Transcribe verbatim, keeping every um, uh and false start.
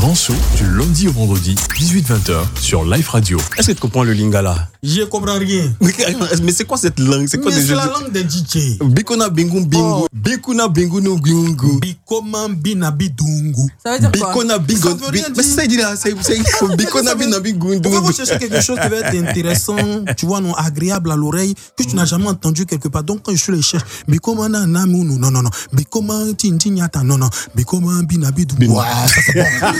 Manso, du lundi au vendredi, dix-huit vingt heures, sur Life Radio. Est-ce que tu comprends le lingala? Je comprends rien. Mais c'est quoi cette langue? C'est quoi Mais des c'est jeux la de... langue des D J. Bikona bingu bingu. Oh. Bikuna bingu no bingu. Bikoma binabi dungu. Ça veut dire quoi? Bikona bingu. Ça veut rien Mais dire. c'est ça, il dit là. C'est c'est- Bikona binabi bingu. Pourquoi vous cherchez quelque chose qui va être intéressant, tu vois, non, agréable à l'oreille, que tu n'as jamais entendu quelque part. Donc, quand je les cherche, Bikoma na namunu, non, non, non. Bikoma tintinyata, non, non. Bikoma binabi dungu. Ouais, ça c'est bon.